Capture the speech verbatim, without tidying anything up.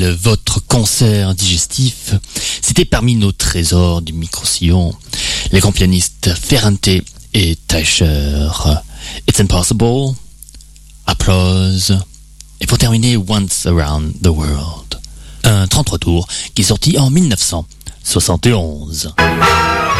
de votre concert digestif, c'était parmi nos trésors du micro-sillon, les grands pianistes Ferrante et Teicher. It's Impossible, Applause, et pour terminer, Once Around the World. Un trente-trois tours qui est sorti en mille neuf cent soixante et onze.